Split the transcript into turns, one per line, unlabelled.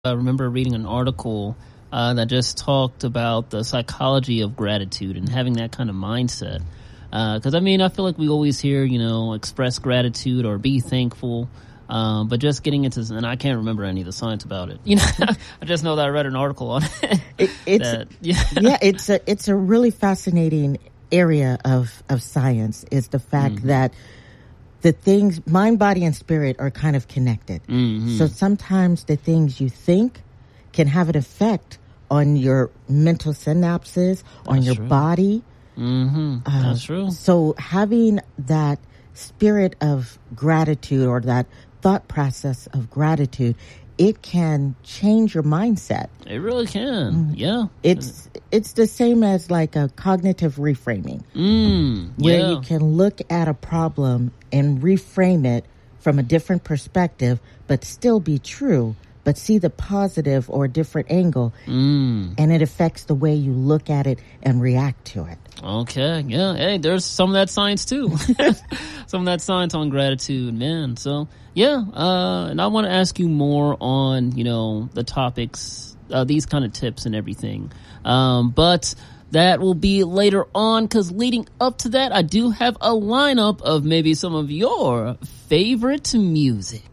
I remember reading an article that just talked about the psychology of gratitude and having that kind of mindset. Because I feel like we always hear, express gratitude or be thankful. But just getting into, and I can't remember any of the science about it. I just know that I read an article on it.
It's a really fascinating area of science, is the fact that the things, mind, body, and spirit are kind of connected. Mm-hmm. So sometimes the things you think can have an effect on your mental synapses, on your body.
Mm-hmm. That's true.
So having that spirit of gratitude, or that thought process of gratitude, it can change your mindset.
It really can. Yeah.
It's the same as like a cognitive reframing, where you can look at a problem and reframe it from a different perspective, but still be true, but see the positive or a different angle, and it affects the way you look at it and react to it.
Okay, yeah. Hey, there's some of that science too. Some of that science on gratitude, man. So, yeah, and I want to ask you more on, the topics, these kind of tips and everything. But that will be later on, because leading up to that, I do have a lineup of maybe some of your favorite music.